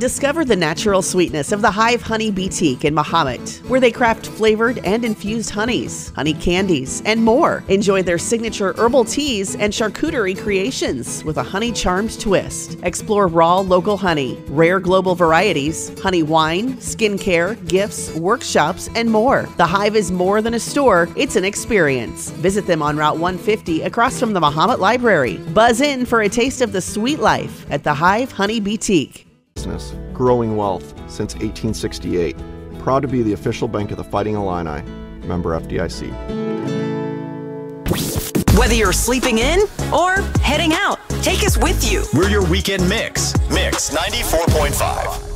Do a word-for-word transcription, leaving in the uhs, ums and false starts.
Discover the natural sweetness of the Hive Honey Boutique in Mahomet, where they craft flavored and infused honeys, honey candies, and more. Enjoy their signature herbal teas and charcuterie creations with a honey charmed twist. Explore raw local honey, rare global varieties, honey wine, skincare, gifts, workshops, and more. The Hive is more than a store, it's an experience. Visit them on Route one fifty across from the Mahomet Library. Buzz in for a taste of the sweet life at the Hive Honey Boutique. Business, growing wealth since eighteen sixty-eight. Proud to be the official bank of the Fighting Illini. Member F D I C. Whether you're sleeping in or heading out, take us with you. We're your weekend mix. Mix ninety-four point five.